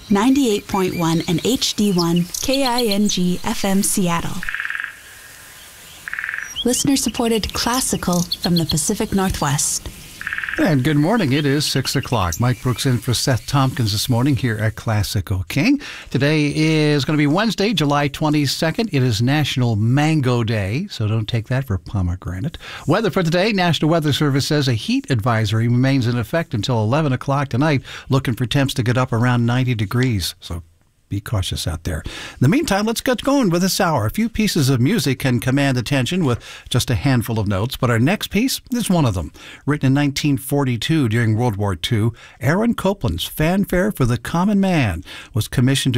98.1 and HD1 KING FM Seattle. Listener-supported classical from the Pacific Northwest. And good morning. It is 6 o'clock. Mike Brooks in for Seth Tompkins this morning here at Classical King. Today is going to be Wednesday, July 22nd. It is National Mango Day, so don't take that for pomegranate. Weather for today, National Weather Service says a heat advisory remains in effect until 11 o'clock tonight, looking for temps to get up around 90 degrees. So be cautious out there. In the meantime, let's get going with this hour. A few pieces of music can command attention with just a handful of notes, but our next piece is one of them. Written in 1942 during World War II, Aaron Copland's Fanfare for the Common Man was commissioned